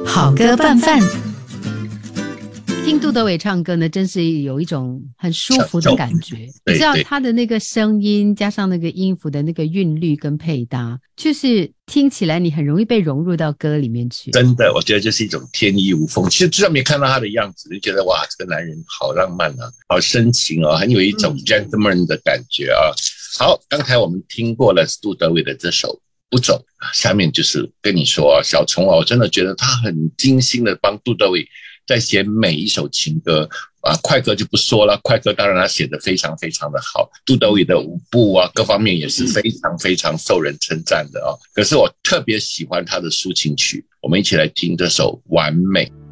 好歌拌饭。 听杜德伟唱歌呢，真是有一种很舒服的感觉。你知道他的那个声音加上那个音符的那个韵律跟配搭，就是听起来你很容易被融入到歌里面去。 真的，我觉得就是一种天衣无缝。其实就算没看到他的样子，就觉得哇，这个男人好浪漫啊，好深情啊，很有一种 gentleman 的感觉啊。好，刚才我们听过了杜德伟的这首《不走》，下面就是跟你说啊，小虫啊，我真的觉得他很精心的帮杜德伟在写每一首情歌啊，快歌就不说了，快歌当然他写得非常非常的好，杜德伟的舞步啊，各方面也是非常非常受人称赞的啊。可是我特别喜欢他的抒情曲，我们一起来听这首《完美》。